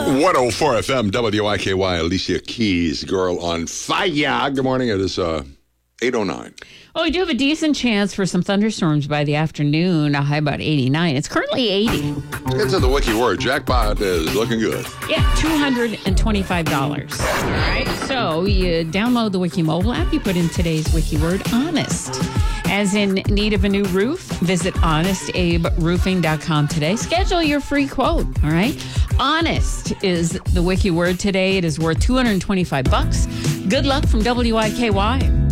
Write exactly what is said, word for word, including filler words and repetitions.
one oh four F M, W I K Y, Alicia Keys, Girl on Fire. Good morning. It is uh, eight oh nine. Oh, we do have a decent chance for some thunderstorms by the afternoon. A high about eighty-nine. It's currently eighty. Get to the wiki word. Jackpot is looking good. Yeah, two hundred twenty-five dollars. All right. So you download the Wiki mobile app. You put in today's wiki word, honest. As in need of a new roof, visit honest abe roofing dot com today. Schedule your free quote. All right. Honest is the wiki word today. It is worth two hundred twenty-five bucks. Good luck from W I K Y.